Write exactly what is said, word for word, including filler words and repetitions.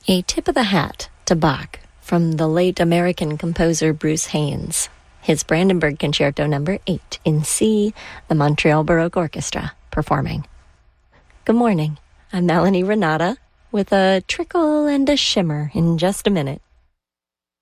A tip of the hat to Bach from the late American composer Bruce Haynes. His Brandenburg Concerto Number eight in C, the Montreal Baroque Orchestra, performing. Good morning. I'm Melanie Renata with a trickle and a shimmer in just a minute.